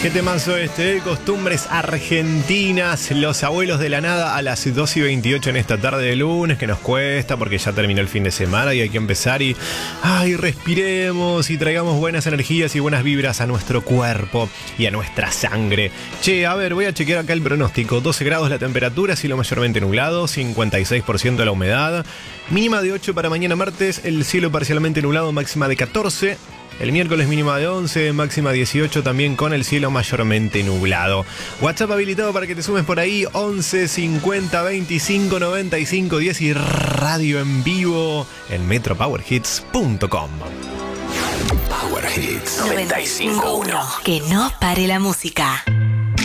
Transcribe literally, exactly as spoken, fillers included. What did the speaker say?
Qué temazo este, ¿eh? Costumbres argentinas, los abuelos de la nada a las dos y veintiocho en esta tarde de lunes, que nos cuesta porque ya terminó el fin de semana y hay que empezar y, ay, respiremos y traigamos buenas energías y buenas vibras a nuestro cuerpo y a nuestra sangre. Che, a ver, voy a chequear acá el pronóstico. doce grados la temperatura, cielo mayormente nublado, cincuenta y seis por ciento la humedad, mínima de ocho para mañana martes, el cielo parcialmente nublado, máxima de catorce. El miércoles mínima de once, máxima dieciocho, también con el cielo mayormente nublado. WhatsApp habilitado para que te sumes por ahí, once cincuenta veinticinco noventa y cinco diez y radio en vivo en metro power hits punto com. Power Hits noventa y cinco punto uno. Que no pare la música.